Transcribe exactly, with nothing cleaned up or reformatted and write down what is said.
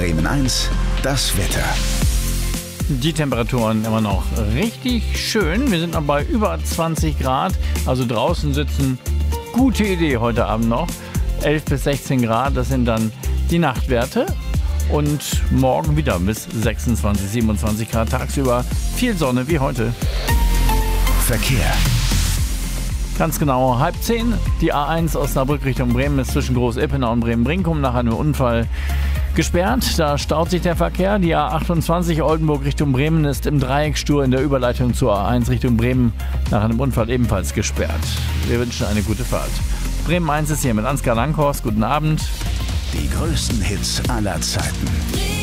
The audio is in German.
Bremen eins, das Wetter. Die Temperaturen immer noch richtig schön. Wir sind noch bei über zwanzig Grad. Also draußen sitzen, gute Idee heute Abend noch. elf bis sechzehn Grad, das sind dann die Nachtwerte. Und morgen wieder bis sechsundzwanzig, siebenundzwanzig Grad tagsüber. Viel Sonne wie heute. Verkehr. Ganz genau, halb zehn. Die A eins Osnabrück Richtung Bremen ist zwischen Groß-Ippenau und Bremen-Brinkum nach einem Unfall gesperrt. Da staut sich der Verkehr. Die A achtundzwanzig Oldenburg Richtung Bremen ist im Dreieckstur in der Überleitung zur A eins Richtung Bremen nach einem Unfall ebenfalls gesperrt. Wir wünschen eine gute Fahrt. Bremen eins ist hier mit Ansgar Langhorst. Guten Abend. Die größten Hits aller Zeiten.